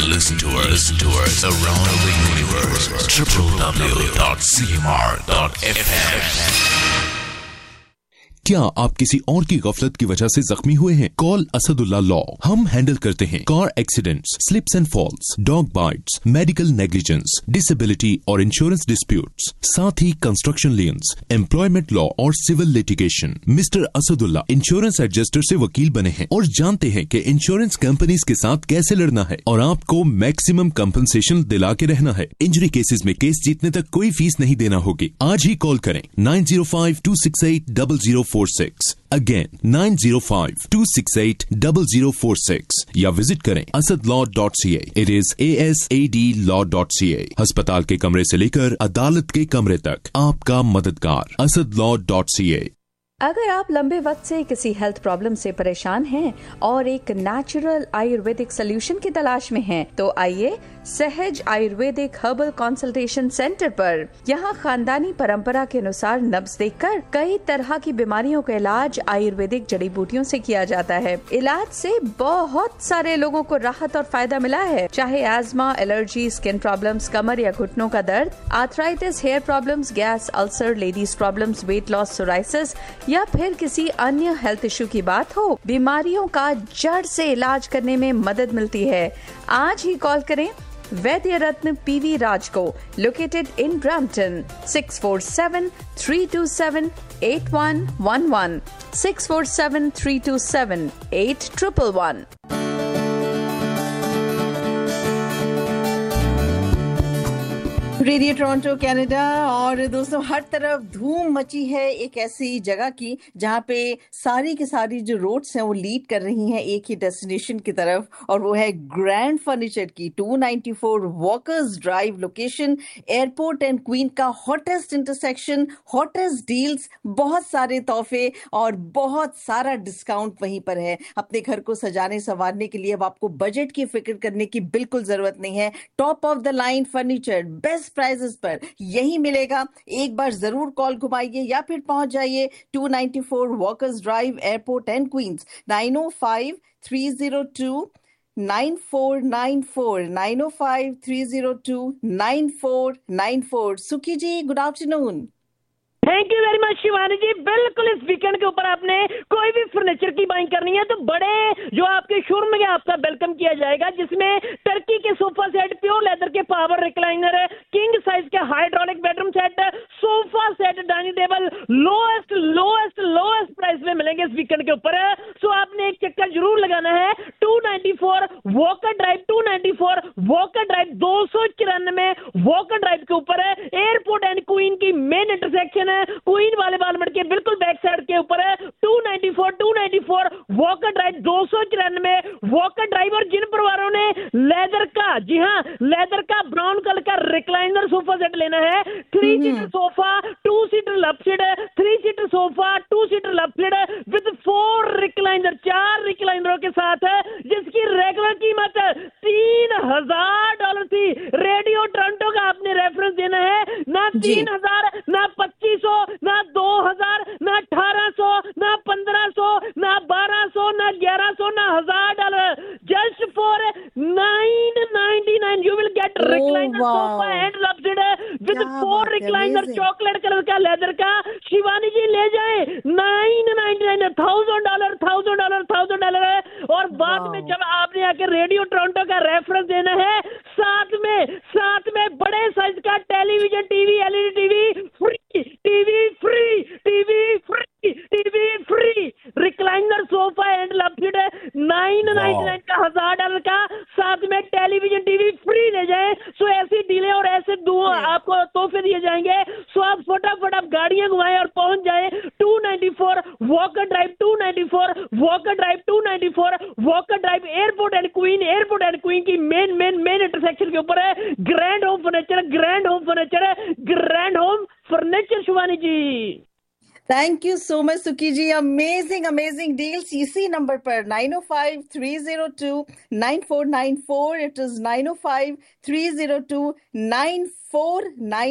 Listen to us around the universe. www.cmr.fm. क्या आप किसी और की गफलत की वजह से जख्मी हुए हैं? Call Asadullah law. हम हैंडल करते हैं car accidents, slips and false, dog bytes, medical negligence, disability और इंश्योरेंस डिस्प्यूट्स, साथ ही कंस्ट्रक्शन लियंस, एम्प्लॉयमेंट लॉ और civil litigation. Mister Asadullah insurance adjuster से वकील बने हैं और जानते हैं कि इंश्योरेंस कंपनीज के साथ कैसे लड़ना है और आपको मैक्सिमम कंपनसेशन दिला के रहना है। इंजरी केसेस में केस जीतने तक कोई फीस नहीं देना होगी। आज ही कॉल करें 9052680046। Again 9052680046 या विजिट करें asadlaw.ca। It is asadlaw.ca। अस्पताल के कमरे से लेकर अदालत के कमरे तक आपका मददगार asadlaw.ca। अगर आप लंबे वक्त से किसी हेल्थ प्रॉब्लम से परेशान हैं और एक नेचुरल आयुर्वेदिक सोल्यूशन की तलाश में हैं, तो आइए सहज आयुर्वेदिक हर्बल कंसल्टेशन सेंटर पर। यहाँ खानदानी परंपरा के अनुसार नब्ज देखकर कई तरह की बीमारियों का इलाज आयुर्वेदिक जड़ी बूटियों से किया जाता है। इलाज से बहुत सारे लोगों को राहत और फायदा मिला है, चाहे एस्मा, एलर्जी, स्किन प्रॉब्लम्स, कमर या घुटनों का दर्द, arthritis, hair problems, gas, ulcer, ladies problems, weight loss, psoriasis या फिर किसी अन्य हेल्थ इश्यू की बात हो, बीमारियों का जड़ से इलाज करने में मदद मिलती है। आज ही कॉल करें वैद्य रत्न पीवी राज को, located in Brampton. 647-327-8111 647-327-8111। Radio Toronto Canada. और दोस्तों, हर तरफ धूम मची है एक ऐसी जगह की जहां पे सारी की सारी जो रोड्स हैं वो लीड कर रही हैं एक ही डेस्टिनेशन की तरफ, और वो है ग्रैंड फर्नीचर की 294 walkers drive location, airport and queen का हॉटेस्ट इंटरसेक्शन, हॉटेस्ट डील्स, बहुत सारे तोहफे और बहुत सारा डिस्काउंट वहीं पर है। अपने घर को सजाने संवारने के लिए अब आपको बजट की फिक्र करने की बिल्कुल जरूरत नहीं है। Top of the line furniture best prices पर यही मिलेगा। एक बार जरूर कॉल घुमाइए या फिर पहुंच जाइए 294 walkers drive, airport and queen's. 905-302-9494 905-302-9494। सुखी जी, good afternoon. Thank you very much Shivani जी। बिल्कुल इस वीकेंड के ऊपर आपने कोई भी फर्नीचर की बाइंग करनी है तो बड़े जो आपके शोरूम में आपका वेलकम किया जाएगा, जिसमें टर्की के सोफा सेट, प्योर लेदर के पावर रिक्लाइनर, किंग साइज के hydraulic bedroom set, sofa set, dining table lowest price में मिलेंगे इस वीकेंड के ऊपर। सो आपने एक चक्कर जरूर लगाना है 294 walker drive, 294 walker drive, 294 walker drive के ऊपर है। एयरपोर्ट एंड क्वीन की मेन इंटरसेक्शन है, क्वीन वाले बालमट के बिल्कुल बैक साइड के ऊपर है। 294 वॉकर ड्राइव, 294 वॉकर ड्राइव। और जिन परिवारों ने लेदर का, जी हाँ, लेदर का ब्राउन कलर का रिक्लाइनर सोफा सेट लेना है, 3 seater sofa, 2 seater love seat, 3 seater sofa, 2 seater love seat with 4 recliner, 4 रिक्लाइनरों के साथ है, जिसकी रेगुलर कीमत $3,000 थी। रेडियो टोरंटो का आपने रेफरेंस देना है, ना 3,000, ना 2,500, ना 2,000, ना 1,800, ना 1,500, ना 1,200, ना 1,100, ना $1,000। Just for $999 you will get recliner sofa and love seat with 4 recliner chocolate colour का लेदर का। शिवानी जी ले जाए $999, $1,000 है। और बाद में जब आपने आके रेडियो टोरंटो का रेफरेंस देना है, साथ में बड़े साइज का television, TV, LED TV free, recliner sofa and love seat है, $999 का, $1,000 का, साथ में टेलीविजन टीवी फ्री ले जाएं। सो ऐसी डीलें और ऐसे आपको तोहफे दिए जाएंगे। सो आप फटाफट आप गाड़ियां घुमाएं और पहुंच जाएं 294 walker drive, 294 walker drive, 294 walker drive, airport and queen की मेन इंटरसेक्शन के ऊपर है। Grand home furniture Shivani ji. Thank you so much सुखी जी। अमेजिंग डील्स इसी नंबर पर 905-302-9494। It is 905-302-9494।